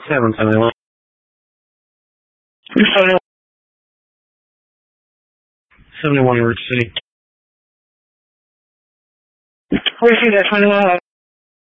771. 71 Route City. Where's you there, 21?